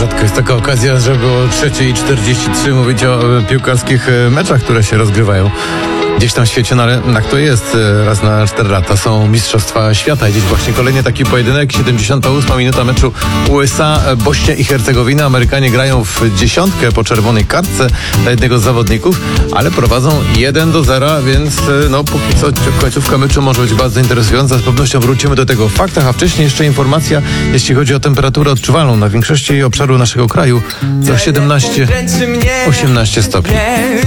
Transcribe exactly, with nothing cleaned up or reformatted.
rzadko jest taka okazja, żeby o trzeciej i czterdzieści trzy mówić o piłkarskich meczach, które się rozgrywają gdzieś tam w świecie, no ale jak to jest, raz na cztery lata są Mistrzostwa Świata i dziś właśnie kolejny taki pojedynek, siedemdziesiąta ósma minuta meczu U S A, Bośnia i Hercegowina. Amerykanie grają w dziesiątkę po czerwonej kartce dla jednego z zawodników, ale prowadzą jeden do zera, więc no póki co końcówka meczu może być bardzo interesująca. Z pewnością wrócimy do tego w faktach, a wcześniej jeszcze informacja, jeśli chodzi o temperaturę odczuwalną na większości obszaru naszego kraju, to siedemnaście osiemnaście stopni.